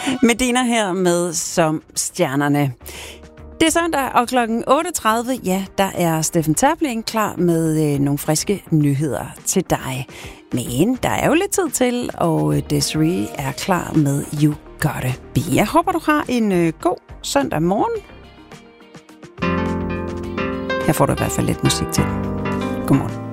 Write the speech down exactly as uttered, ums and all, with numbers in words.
Medina her med Som Stjernerne. Det er søndag, og klokken otte tredive, ja, der er Steffen Terpling klar med øh, nogle friske nyheder til dig. Men der er jo lidt tid til, og Desiree er klar med You Gotta Be. Jeg håber, du har en øh, god søndag morgen. Her får du i hvert fald lidt musik til. Godmorgen.